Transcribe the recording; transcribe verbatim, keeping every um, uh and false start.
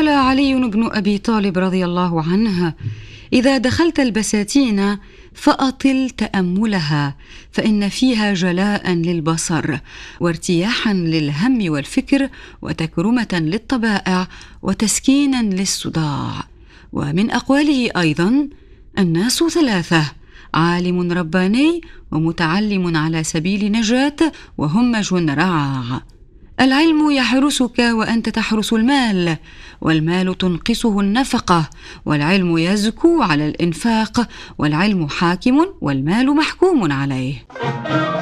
قال علي بن أبي طالب رضي الله عنه: إذا دخلت البساتين فأطل تأملها، فإن فيها جلاء للبصر وارتياحا للهم والفكر وتكرمة للطبائع وتسكينا للصداع. ومن أقواله أيضا: الناس ثلاثة: عالم رباني، ومتعلم على سبيل نجاة، وهمج رعاع. العلم يحرسك وأنت تحرس المال، والمال تنقصه النفقة، والعلم يزكو على الإنفاق، والعلم حاكم والمال محكوم عليه.